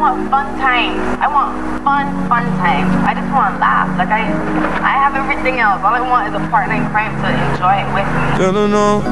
want fun times. I want fun times. I just want to laugh. Like I have everything else. All I want is a partner in crime to enjoy it with me. Still don't know.